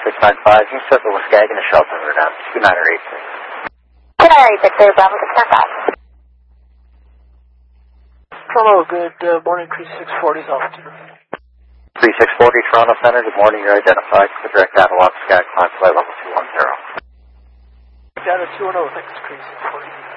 695. You said there was Skagit and Shelton were down 2986. 2986, Bravo 695. Hello, good morning, 3640's altitude. 3640 Toronto Center, good morning. You're identified. The direct analog Skag climb flight level 210. Data 210, thanks, 3640.